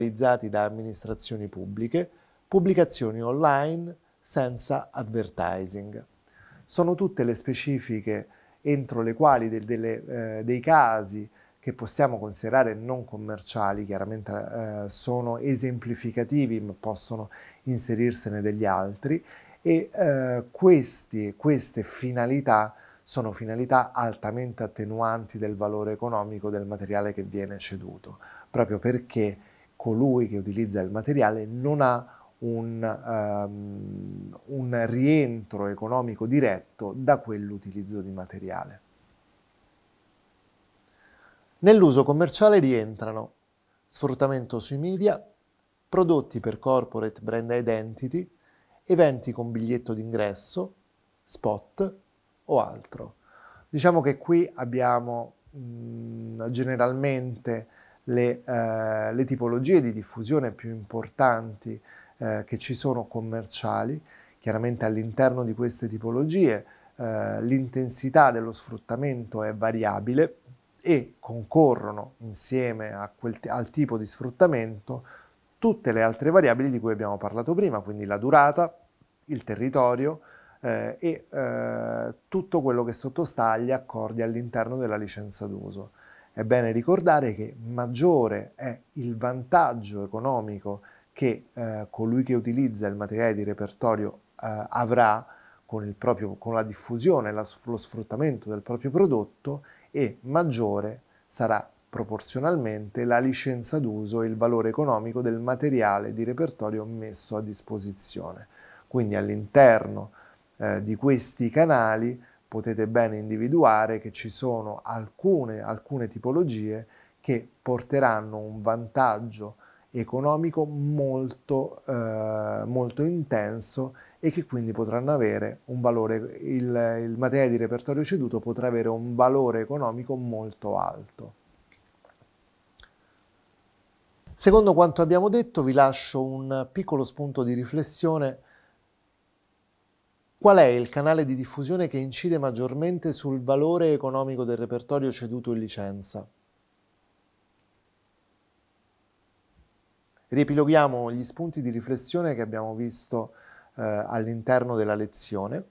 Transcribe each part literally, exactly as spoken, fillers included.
realizzati da amministrazioni pubbliche, pubblicazioni online senza advertising. Sono tutte le specifiche entro le quali de, delle, eh, dei casi che possiamo considerare non commerciali, chiaramente eh, sono esemplificativi ma possono inserirsene degli altri, e eh, questi, queste finalità sono finalità altamente attenuanti del valore economico del materiale che viene ceduto, proprio perché colui che utilizza il materiale non ha un, um, un rientro economico diretto da quell'utilizzo di materiale. Nell'uso commerciale rientrano sfruttamento sui media, prodotti per corporate brand identity, eventi con biglietto d'ingresso, spot o altro. Diciamo che qui abbiamo mh, generalmente le, eh, le tipologie di diffusione più importanti eh, che ci sono commerciali. Chiaramente all'interno di queste tipologie eh, l'intensità dello sfruttamento è variabile e concorrono insieme a quel, al tipo di sfruttamento tutte le altre variabili di cui abbiamo parlato prima, quindi la durata, il territorio eh, e eh, tutto quello che sottostà agli accordi all'interno della licenza d'uso. È bene ricordare che maggiore è il vantaggio economico che eh, colui che utilizza il materiale di repertorio eh, avrà con, il proprio, con la diffusione, la, lo sfruttamento del proprio prodotto, e maggiore sarà proporzionalmente la licenza d'uso e il valore economico del materiale di repertorio messo a disposizione. Quindi all'interno eh, di questi canali potete bene individuare che ci sono alcune, alcune tipologie che porteranno un vantaggio economico molto, eh, molto intenso e che quindi potranno avere un valore, il, il materiale di repertorio ceduto potrà avere un valore economico molto alto. Secondo quanto abbiamo detto, vi lascio un piccolo spunto di riflessione. Qual è il canale di diffusione che incide maggiormente sul valore economico del repertorio ceduto in licenza? Riepiloghiamo gli spunti di riflessione che abbiamo visto eh, all'interno della lezione.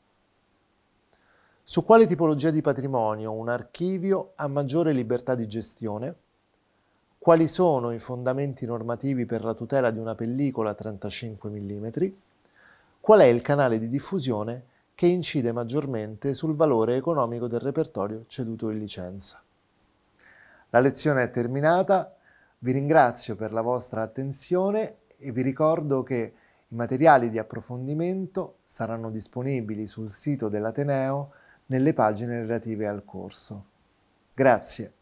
Su quale tipologia di patrimonio un archivio ha maggiore libertà di gestione? Quali sono i fondamenti normativi per la tutela di una pellicola trentacinque millimetri? Qual è il canale di diffusione che incide maggiormente sul valore economico del repertorio ceduto in licenza? La lezione è terminata, vi ringrazio per la vostra attenzione e vi ricordo che i materiali di approfondimento saranno disponibili sul sito dell'Ateneo nelle pagine relative al corso. Grazie.